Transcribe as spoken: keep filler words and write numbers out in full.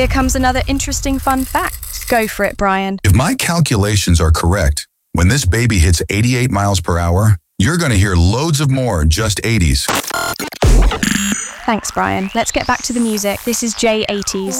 Here comes another interesting fun fact. Go for it, Brian. If my calculations are correct, when this baby hits eighty-eight miles per hour, you're going to hear loads of more just eighties. Thanks, Brian. Let's get back to the music. This is J eighties.